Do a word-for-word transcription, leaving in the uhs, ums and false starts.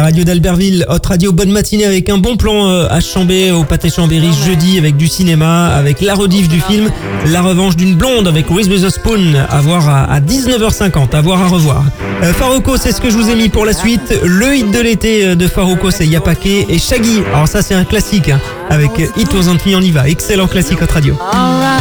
la radio d'Albertville, Hot Radio, bonne matinée avec un bon plan euh, à Chambé, au Pâté Chambéry, jeudi avec du cinéma, avec la rediff du film La Revanche d'une Blonde avec Reese Witherspoon, à voir à, à dix-neuf heures cinquante, à voir à revoir. Euh, Farruko, c'est ce que je vous ai mis pour la suite. Le hit de l'été de Farruko, c'est Yapake et Shaggy. Alors ça, c'est un classique, hein, avec It Wasn't Me, on y va. Excellent classique Hot Radio. All right.